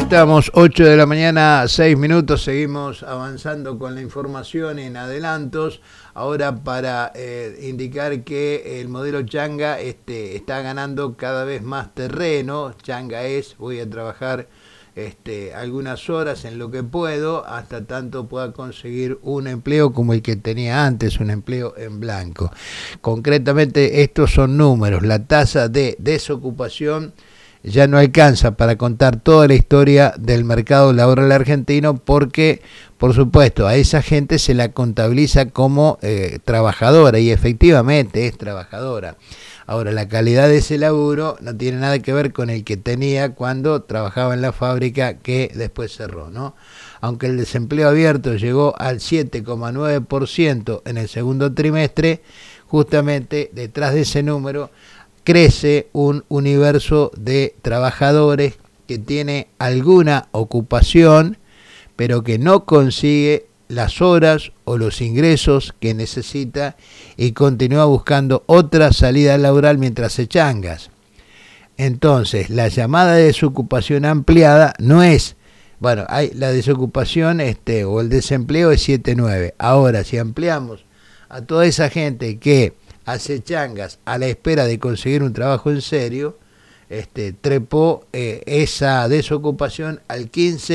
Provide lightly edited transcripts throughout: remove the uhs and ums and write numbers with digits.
Estamos 8 de la mañana, 6 minutos, seguimos avanzando con la información en adelantos. Ahora para indicar que el modelo Changa está ganando cada vez más terreno. Changa voy a trabajar algunas horas en lo que puedo, hasta tanto pueda conseguir un empleo como el que tenía antes, un empleo en blanco. Concretamente, estos son números. La tasa de desocupación ya no alcanza para contar toda la historia del mercado laboral argentino, porque, por supuesto, a esa gente se la contabiliza como trabajadora, y efectivamente es trabajadora. Ahora, la calidad de ese laburo no tiene nada que ver con el que tenía cuando trabajaba en la fábrica que después cerró, ¿no? Aunque el desempleo abierto llegó al 7,9% en el segundo trimestre, justamente detrás de ese número crece un universo de trabajadores que tiene alguna ocupación, pero que no consigue las horas o los ingresos que necesita y continúa buscando otra salida laboral mientras se changas. Entonces, la llamada desocupación ampliada no es, hay la desocupación o el desempleo es 7,9. Ahora, si ampliamos a toda esa gente que hace changas a la espera de conseguir un trabajo en serio, trepó esa desocupación al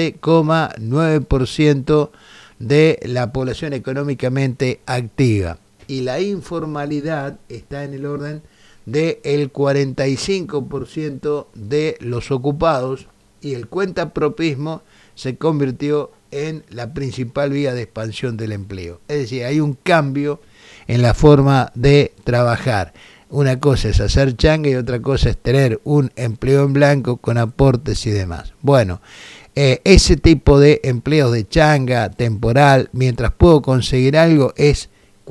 15,9% de la población económicamente activa. Y la informalidad está en el orden del 45% de los ocupados, y el cuentapropismo se convirtió en la principal vía de expansión del empleo. Es decir, hay un cambio en la forma de trabajar. Una cosa es hacer changa y otra cosa es tener un empleo en blanco con aportes y demás. Bueno, ese tipo de empleos de changa temporal, mientras puedo conseguir algo, es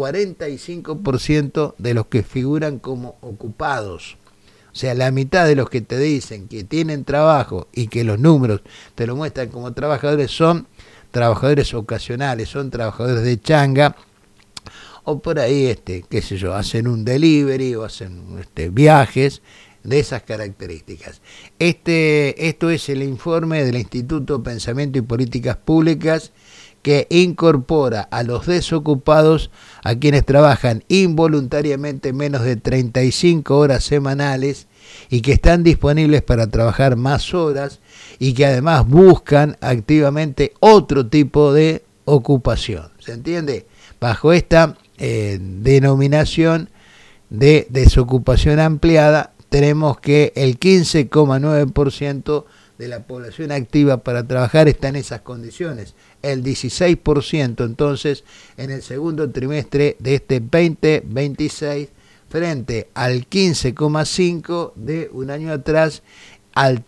45% de los que figuran como ocupados. O sea, la mitad de los que te dicen que tienen trabajo y que los números te lo muestran como trabajadores son trabajadores ocasionales, son trabajadores de changa, o por ahí, hacen un delivery o hacen viajes de esas características. Esto es el informe del Instituto Pensamiento y Políticas Públicas, que incorpora a los desocupados a quienes trabajan involuntariamente menos de 35 horas semanales y que están disponibles para trabajar más horas y que además buscan activamente otro tipo de ocupación. ¿Se entiende? Bajo esta denominación de desocupación ampliada, tenemos que el 15,9% de la población activa para trabajar está en esas condiciones. El 16% entonces en el segundo trimestre de este 2026, frente al 15,5% de un año atrás, al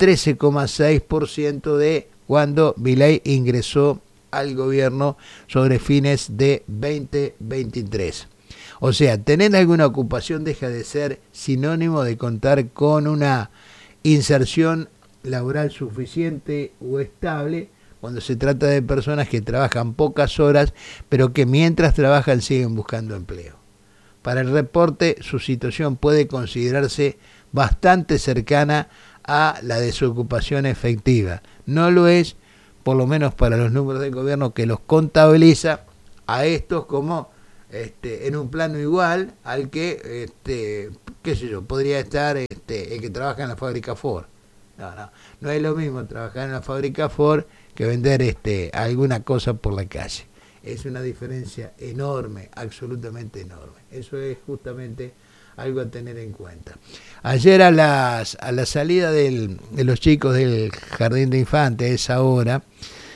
13,6% de cuando Milei ingresó al gobierno sobre fines de 2023. O sea, tener alguna ocupación deja de ser sinónimo de contar con una inserción laboral suficiente o estable cuando se trata de personas que trabajan pocas horas, pero que mientras trabajan siguen buscando empleo. Para el reporte, su situación puede considerarse bastante cercana a la desocupación efectiva. No lo es, por lo menos para los números del gobierno, que los contabiliza a estos como en un plano igual al que, podría estar el que trabaja en la fábrica Ford. No es lo mismo trabajar en la fábrica Ford que vender alguna cosa por la calle. Es una diferencia enorme, absolutamente enorme. Eso es justamente algo a tener en cuenta. Ayer a la salida de los chicos del jardín de infantes, a esa hora,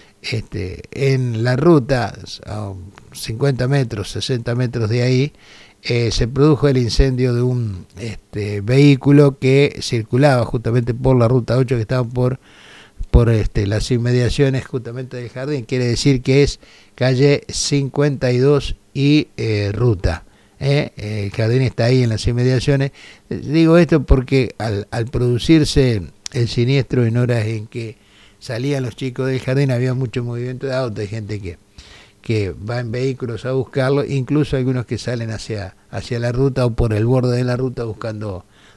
en la ruta, a 50 metros, 60 metros de ahí, se produjo el incendio de un vehículo que circulaba justamente por la ruta 8, que estaba por las inmediaciones justamente del jardín. Quiere decir que es calle 52 y ruta. El jardín está ahí en las inmediaciones. Digo esto porque al producirse el siniestro en horas en que salían los chicos del jardín, había mucho movimiento de autos, hay gente que va en vehículos a buscarlo, incluso algunos que salen hacia la ruta o por el borde de la ruta buscando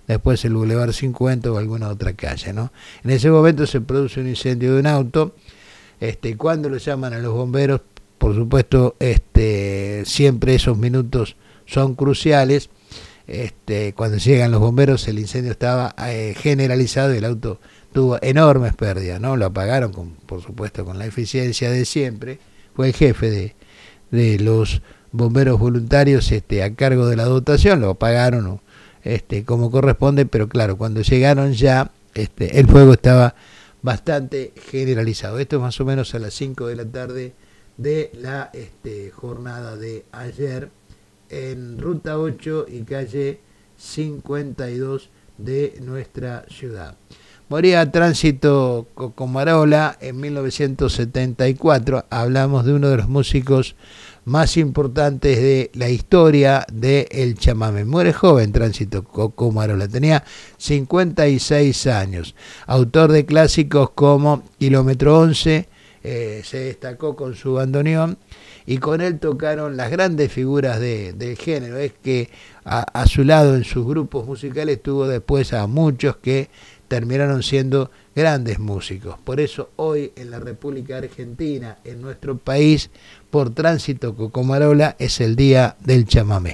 después el Boulevard 50 o alguna otra calle, ¿no? En ese momento se produce un incendio de un auto. Cuando lo llaman a los bomberos, por supuesto, siempre esos minutos son cruciales. Cuando llegan los bomberos, el incendio estaba generalizado y el auto tuvo enormes pérdidas, ¿no? Lo apagaron, por supuesto, con la eficiencia de siempre. Fue el jefe de los bomberos voluntarios a cargo de la dotación, lo apagaron como corresponde, pero claro, cuando llegaron ya el fuego estaba bastante generalizado. Esto es más o menos a las 5 de la tarde de la jornada de ayer en Ruta 8 y calle 52 de nuestra ciudad. Moría Tránsito Cocomarola en 1974. Hablamos de uno de los músicos más importantes de la historia del chamamé. Muere joven Tránsito Cocomarola, tenía 56 años. Autor de clásicos como Kilómetro 11, se destacó con su bandoneón y con él tocaron las grandes figuras del género. Es que a su lado en sus grupos musicales tuvo después a muchos que terminaron siendo grandes músicos. Por eso hoy en la República Argentina, en nuestro país, por Tránsito Cocomarola, es el Día del Chamamé.